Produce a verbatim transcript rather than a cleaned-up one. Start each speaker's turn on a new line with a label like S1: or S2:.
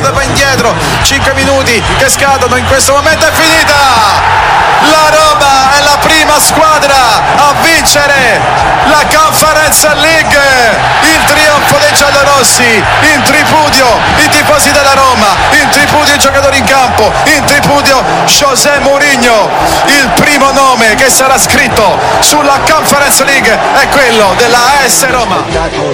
S1: partita va indietro, cinque minuti che scadono, in questo momento è finita. La Roma è la prima squadra a vincere la Conference League. Il trionfo dei giallorossi, in tripudio i tifosi della Roma, in tripudio i giocatori in campo, in tripudio José Mourinho. Il primo nome che sarà scritto sulla Conference League è quello della A S Roma.